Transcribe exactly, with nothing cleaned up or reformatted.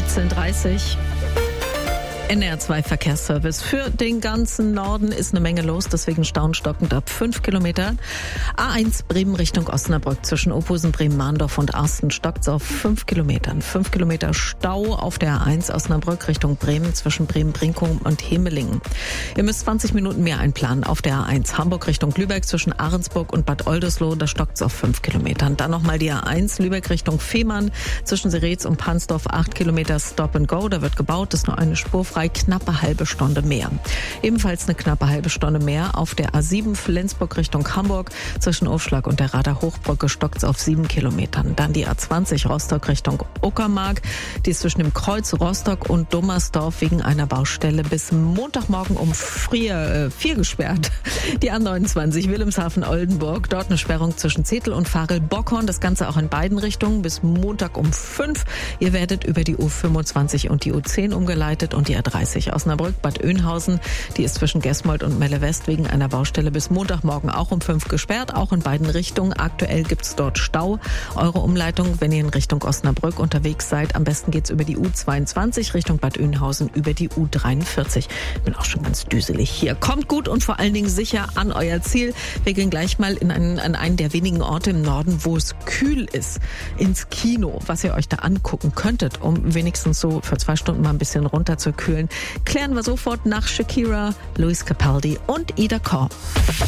dreizehn Uhr dreißig. N R zwei Verkehrsservice. Für den ganzen Norden ist eine Menge los, deswegen staunstockend ab fünf Kilometer. A eins Bremen Richtung Osnabrück zwischen Opusen, Bremen-Mahndorf und Arsten stockt auf fünf Kilometern. fünf Kilometer Stau auf der A eins Osnabrück Richtung Bremen zwischen Bremen-Brinkum und Hemelingen. Ihr müsst zwanzig Minuten mehr einplanen auf der A eins Hamburg Richtung Lübeck zwischen Ahrensburg und Bad Oldesloe, da stockt es auf fünf Kilometern. Dann nochmal die A eins Lübeck Richtung Fehmarn zwischen Seretz und Pansdorf acht Kilometer Stop and Go, da wird gebaut, ist nur eine Spur frei, knappe halbe Stunde mehr. Ebenfalls eine knappe halbe Stunde mehr auf der A sieben Flensburg Richtung Hamburg zwischen Aufschlag und der Rader Hochbrücke stockt es auf sieben Kilometern. Dann die A zwanzig Rostock Richtung Uckermark, die ist zwischen dem Kreuz Rostock und Dommersdorf wegen einer Baustelle bis Montagmorgen um vier, äh, vier gesperrt. Die A neunundzwanzig Wilhelmshaven-Oldenburg, dort eine Sperrung zwischen Zetel und Varel-Bockhorn, das Ganze auch in beiden Richtungen bis Montag um fünf. Ihr werdet über die U fünfundzwanzig und die U zehn umgeleitet und die A dreißig Osnabrück Bad Oeynhausen, die ist zwischen Gesmold und Melle West wegen einer Baustelle bis Montagmorgen auch um fünf gesperrt, auch in beiden Richtungen. Aktuell gibt's dort Stau. Eure Umleitung, wenn ihr in Richtung Osnabrück unterwegs seid, am besten geht's über die U zweiundzwanzig Richtung Bad Oeynhausen über die U dreiundvierzig. Bin auch schon ganz düselig hier. Kommt gut und vor allen Dingen sicher an euer Ziel. Wir gehen gleich mal in einen, an einen der wenigen Orte im Norden, wo es kühl ist, ins Kino, was ihr euch da angucken könntet, um wenigstens so für zwei Stunden mal ein bisschen runterzukühlen. Klären wir sofort nach Shakira, Luis Capaldi und Ida Korn.